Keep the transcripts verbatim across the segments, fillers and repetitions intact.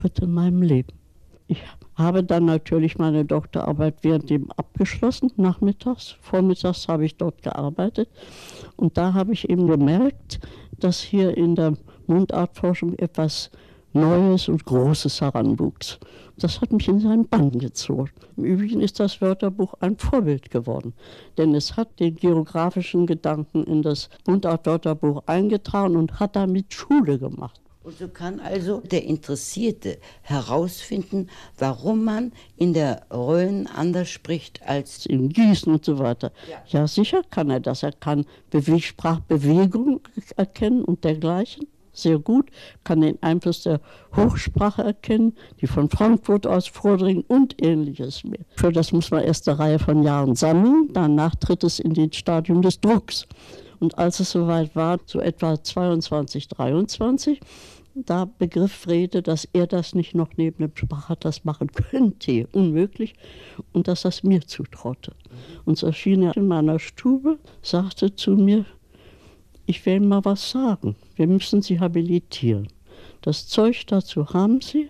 in meinem Leben. Ich habe dann natürlich meine Doktorarbeit währenddem abgeschlossen, nachmittags. Vormittags habe ich dort gearbeitet. Und da habe ich eben gemerkt, dass hier in der Mundartforschung etwas Neues und Großes heranwuchs. Das hat mich in seinen Bann gezogen. Im Übrigen ist das Wörterbuch ein Vorbild geworden, denn es hat den geografischen Gedanken in das Mundartwörterbuch eingetragen und hat damit Schule gemacht. Und so kann also der Interessierte herausfinden, warum man in der Rhön anders spricht als in Gießen und so weiter. Ja, ja sicher kann er das. Er kann Bewe- Sprachbewegung erkennen und dergleichen. Sehr gut, kann den Einfluss der Hochsprache erkennen, die von Frankfurt aus vordringen und Ähnliches mehr. Für das muss man erst eine Reihe von Jahren sammeln, danach tritt es in den Stadium des Drucks. Und als es soweit war, so etwa zweiundzwanzig, dreiundzwanzig, da begriff Frede, dass er das nicht noch neben dem Sprachatlas machen könnte, unmöglich, und dass das mir zutraute. Und so erschien er in meiner Stube, sagte zu mir, ich will mal was sagen, wir müssen Sie habilitieren. Das Zeug dazu haben Sie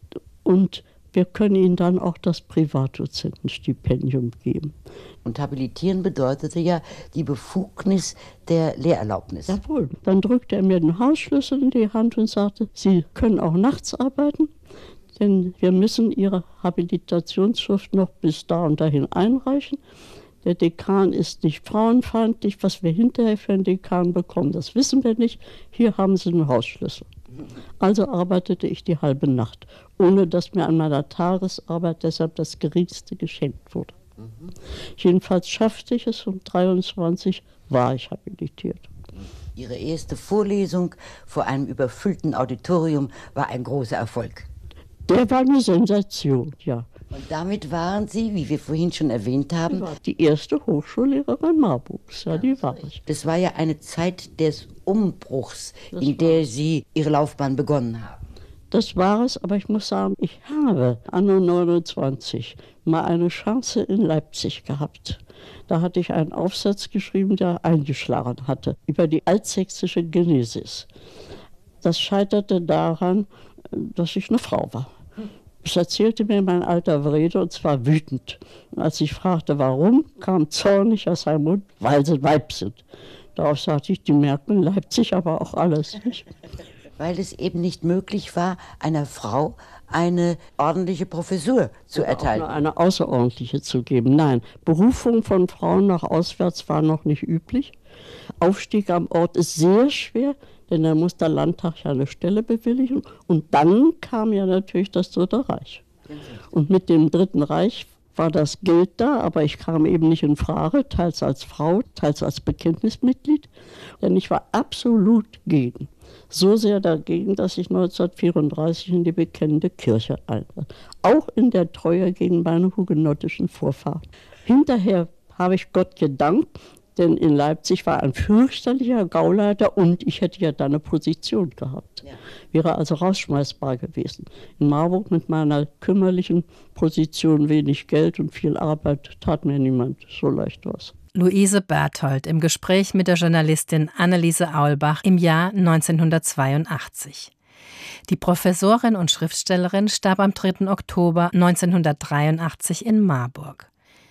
und wir können Ihnen dann auch das Privatdozentenstipendium geben. Und habilitieren bedeutete ja die Befugnis der Lehrerlaubnis. Jawohl. Dann drückte er mir den Hausschlüssel in die Hand und sagte, Sie können auch nachts arbeiten, denn wir müssen Ihre Habilitationsschrift noch bis da und dahin einreichen. Der Dekan ist nicht frauenfeindlich. Was wir hinterher für einen Dekan bekommen, das wissen wir nicht. Hier haben Sie einen Hausschlüssel. Also arbeitete ich die halbe Nacht, ohne dass mir an meiner Tagesarbeit deshalb das Geringste geschenkt wurde. Mhm. Jedenfalls schaffte ich es, um dreiundzwanzig war ich habilitiert. Ihre erste Vorlesung vor einem überfüllten Auditorium war ein großer Erfolg. Der war eine Sensation, ja. Und damit waren Sie, wie wir vorhin schon erwähnt haben, die erste Hochschullehrerin Marburgs. Ja, die war ich. Das war ja eine Zeit des Umbruchs, in der Sie Ihre Laufbahn begonnen haben. Das war es, aber ich muss sagen, ich habe anno neunundzwanzig mal eine Chance in Leipzig gehabt. Da hatte ich einen Aufsatz geschrieben, der eingeschlagen hatte, über die altsächsische Genesis. Das scheiterte daran, dass ich eine Frau war. Das erzählte mir mein alter Wrede und zwar wütend. Und als ich fragte, warum, kam zornig aus seinem Mund, weil sie Weib sind. Darauf sagte ich, die merken in Leipzig aber auch alles. Nicht? Weil es eben nicht möglich war, einer Frau eine ordentliche Professur zu Oder erteilen. Auch nur eine außerordentliche zu geben. Nein, Berufung von Frauen nach auswärts war noch nicht üblich. Aufstieg am Ort ist sehr schwer, denn da muss der Landtag ja eine Stelle bewilligen. Und dann kam ja natürlich das Dritte Reich. Und mit dem Dritten Reich war das Geld da, aber ich kam eben nicht in Frage, teils als Frau, teils als Bekenntnismitglied. Denn ich war absolut gegen. So sehr dagegen, dass ich neunzehnhundertvierunddreißig in die bekennende Kirche eintrat. Auch in der Treue gegen meine hugenottischen Vorfahren. Hinterher habe ich Gott gedankt, denn in Leipzig war ein fürchterlicher Gauleiter und ich hätte ja da eine Position gehabt. Ja. Wäre also rausschmeißbar gewesen. In Marburg mit meiner kümmerlichen Position, wenig Geld und viel Arbeit, tat mir niemand so leicht was. Luise Berthold im Gespräch mit der Journalistin Anneliese Aulbach im Jahr neunzehnhundertzweiundachtzig. Die Professorin und Schriftstellerin starb am dritten Oktober neunzehnhundertdreiundachtzig in Marburg.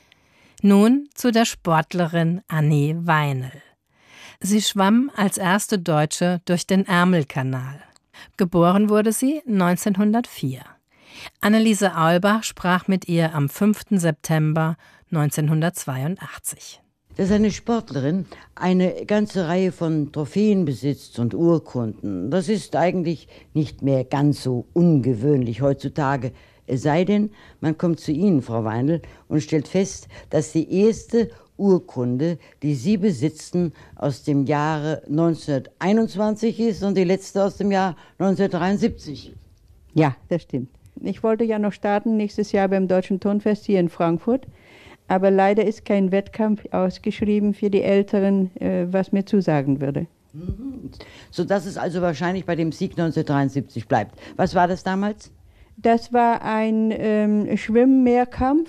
Nun zu der Sportlerin Annie Weinel. Sie schwamm als erste Deutsche durch den Ärmelkanal. Geboren wurde sie neunzehnhundertvier. Anneliese Aulbach sprach mit ihr am fünften September neunzehnhundertzweiundachtzig. Dass eine Sportlerin eine ganze Reihe von Trophäen besitzt und Urkunden, das ist eigentlich nicht mehr ganz so ungewöhnlich heutzutage. Es sei denn, man kommt zu Ihnen, Frau Weinel, und stellt fest, dass die erste Urkunde, die Sie besitzen, aus dem Jahre neunzehnhunderteinundzwanzig ist und die letzte aus dem Jahr neunzehnhundertdreiundsiebzig. Ja, das stimmt. Ich wollte ja noch starten nächstes Jahr beim Deutschen Turnfest hier in Frankfurt. Aber leider ist kein Wettkampf ausgeschrieben für die Älteren, äh, was mir zusagen würde. Mhm. Sodass es also wahrscheinlich bei dem Sieg neunzehnhundertdreiundsiebzig bleibt. Was war das damals? Das war ein ähm, Schwimmmehrkampf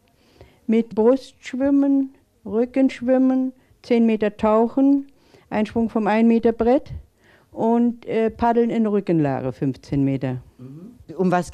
mit Brustschwimmen, Rückenschwimmen, zehn Meter Tauchen, Einsprung vom ein Meter Brett und äh, Paddeln in Rückenlage, fünfzehn Meter. Mhm. Um was